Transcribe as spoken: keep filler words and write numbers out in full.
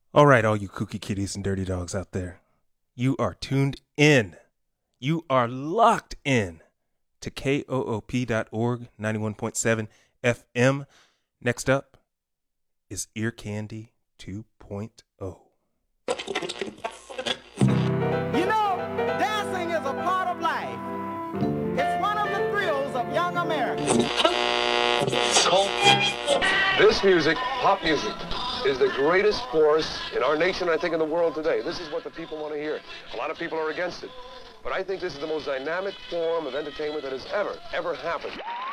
All right, all you kooky kitties and dirty dogs out there, you are tuned in. You are locked in to K O O P dot org, ninety-one point seven F M. Next up is Ear Candy two point oh. You know, dancing is a part of life. It's one of the thrills of young America. This music, pop music, is the greatest force in our nation, I think, in the world today. This is what the people want to hear. A lot of people are against it. But I think this is the most dynamic form of entertainment that has ever, ever happened.